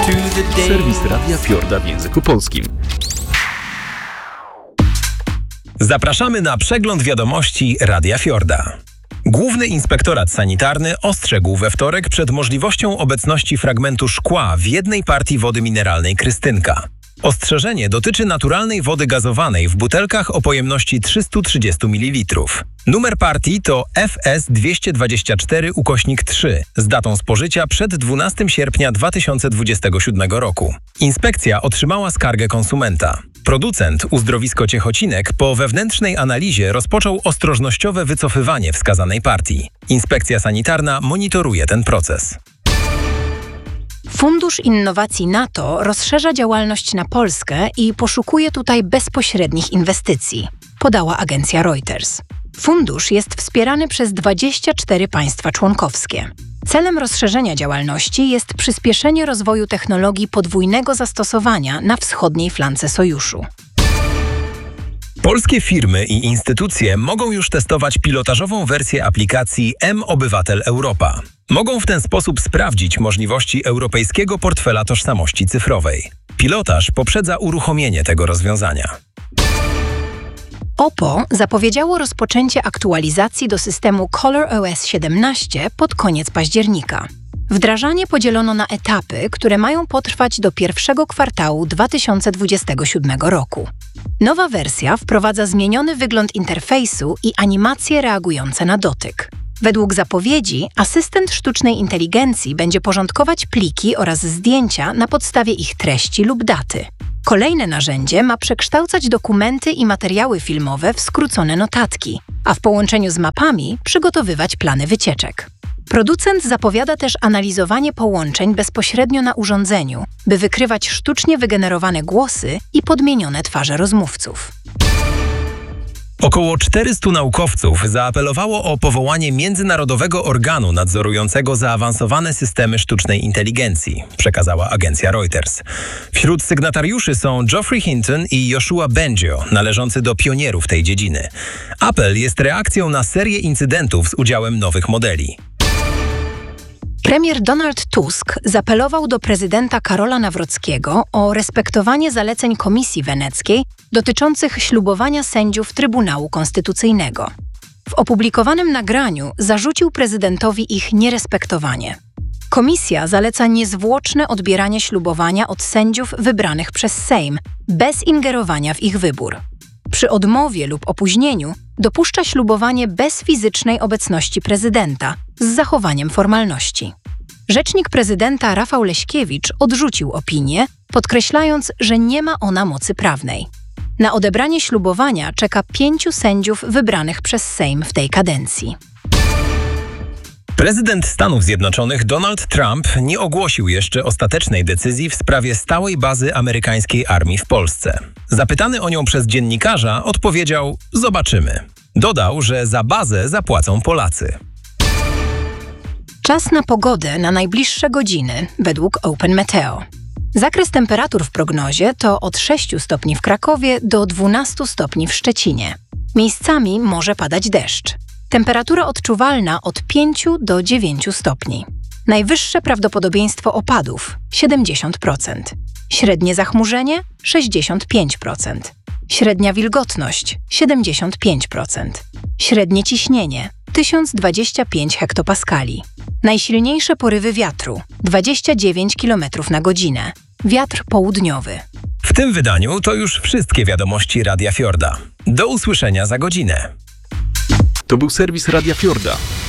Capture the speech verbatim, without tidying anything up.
Serwis Radia Fiorda w języku polskim. Zapraszamy na przegląd wiadomości Radia Fiorda. Główny Inspektorat Sanitarny ostrzegł we wtorek przed możliwością obecności fragmentu szkła w jednej partii wody mineralnej Krystynka. Ostrzeżenie dotyczy naturalnej wody gazowanej w butelkach o pojemności trzysta trzydzieści mililitrów. Numer partii to F S dwieście dwadzieścia cztery ukośnik trzy z datą spożycia przed dwunastego sierpnia dwa tysiące dwudziestego siódmego roku. Inspekcja otrzymała skargę konsumenta. Producent, Uzdrowisko Ciechocinek, po wewnętrznej analizie rozpoczął ostrożnościowe wycofywanie wskazanej partii. Inspekcja sanitarna monitoruje ten proces. Fundusz Innowacji NATO rozszerza działalność na Polskę i poszukuje tutaj bezpośrednich inwestycji, podała agencja Reuters. Fundusz jest wspierany przez dwadzieścia cztery państwa członkowskie. Celem rozszerzenia działalności jest przyspieszenie rozwoju technologii podwójnego zastosowania na wschodniej flance sojuszu. Polskie firmy i instytucje mogą już testować pilotażową wersję aplikacji M-Obywatel Europa. Mogą w ten sposób sprawdzić możliwości europejskiego portfela tożsamości cyfrowej. Pilotaż poprzedza uruchomienie tego rozwiązania. Oppo zapowiedziało rozpoczęcie aktualizacji do systemu ColorOS siedemnaście pod koniec października. Wdrażanie podzielono na etapy, które mają potrwać do pierwszego kwartału dwa tysiące dwudziestego siódmego roku. Nowa wersja wprowadza zmieniony wygląd interfejsu i animacje reagujące na dotyk. Według zapowiedzi asystent sztucznej inteligencji będzie porządkować pliki oraz zdjęcia na podstawie ich treści lub daty. Kolejne narzędzie ma przekształcać dokumenty i materiały filmowe w skrócone notatki, a w połączeniu z mapami przygotowywać plany wycieczek. Producent zapowiada też analizowanie połączeń bezpośrednio na urządzeniu, by wykrywać sztucznie wygenerowane głosy i podmienione twarze rozmówców. Około czterystu naukowców zaapelowało o powołanie międzynarodowego organu nadzorującego zaawansowane systemy sztucznej inteligencji, przekazała agencja Reuters. Wśród sygnatariuszy są Geoffrey Hinton i Joshua Bengio, należący do pionierów tej dziedziny. Apel jest reakcją na serię incydentów z udziałem nowych modeli. Premier Donald Tusk zaapelował do prezydenta Karola Nawrockiego o respektowanie zaleceń Komisji Weneckiej dotyczących ślubowania sędziów Trybunału Konstytucyjnego. W opublikowanym nagraniu zarzucił prezydentowi ich nierespektowanie. Komisja zaleca niezwłoczne odbieranie ślubowania od sędziów wybranych przez Sejm, bez ingerowania w ich wybór. Przy odmowie lub opóźnieniu dopuszcza ślubowanie bez fizycznej obecności prezydenta, z zachowaniem formalności. Rzecznik prezydenta Rafał Leśkiewicz odrzucił opinię, podkreślając, że nie ma ona mocy prawnej. Na odebranie ślubowania czeka pięciu sędziów wybranych przez Sejm w tej kadencji. Prezydent Stanów Zjednoczonych Donald Trump nie ogłosił jeszcze ostatecznej decyzji w sprawie stałej bazy amerykańskiej armii w Polsce. Zapytany o nią przez dziennikarza odpowiedział: zobaczymy. Dodał, że za bazę zapłacą Polacy. Czas na pogodę na najbliższe godziny według Open Meteo. Zakres temperatur w prognozie to od sześciu stopni w Krakowie do dwunastu stopni w Szczecinie. Miejscami może padać deszcz. Temperatura odczuwalna od pięciu do dziewięciu stopni. Najwyższe prawdopodobieństwo opadów siedemdziesiąt procent. Średnie zachmurzenie sześćdziesiąt pięć procent. Średnia wilgotność siedemdziesiąt pięć procent. Średnie ciśnienie tysiąc dwadzieścia pięć hektopaskali. Najsilniejsze porywy wiatru dwadzieścia dziewięć kilometrów na godzinę. Wiatr południowy. W tym wydaniu to już wszystkie wiadomości Radia Fiorda. Do usłyszenia za godzinę. To był serwis Radia Fiorda.